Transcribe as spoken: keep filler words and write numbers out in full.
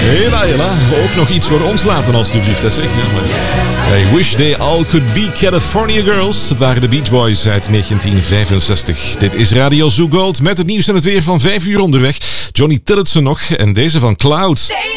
Hela, hela. Ook nog iets voor ons laten, alstublieft. Hè, zeg. Ja, maar... I wish they all could be California Girls. Het waren de Beach Boys uit negentien vijfenzestig. Dit is Radio Zoo Gold met het nieuws en het weer van vijf uur onderweg. Johnny Tillotson nog en deze van Cloud.